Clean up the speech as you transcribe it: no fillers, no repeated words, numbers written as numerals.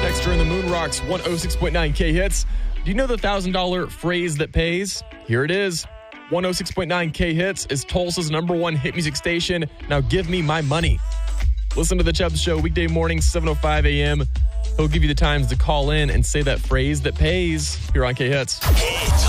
texter in the Moon Rocks 106.9 K Hits. Do you know the $1,000 phrase that pays? Here it is. 106.9 K Hits is Tulsa's #1 hit music station. Now give me my money. Listen to The Chubbs Show weekday mornings, 7:05 a.m. He'll give you the times to call in and say that phrase that pays here on K Hits.